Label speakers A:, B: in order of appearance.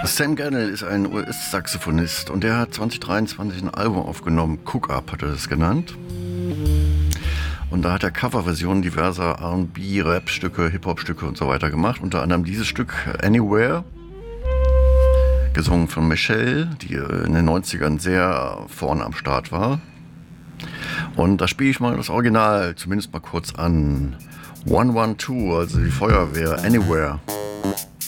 A: Sam Gannell ist ein US-Saxophonist und der hat 2023 ein Album aufgenommen, Cook Up hat er das genannt. Und da hat er Coverversionen diverser R&B, Rap-Stücke, Hip-Hop-Stücke und so weiter gemacht. Unter anderem dieses Stück Anywhere, gesungen von Michelle, die in den 90ern sehr vorne am Start war. Und da spiele ich mal das Original, zumindest mal kurz an. 112, also die Feuerwehr, Anywhere.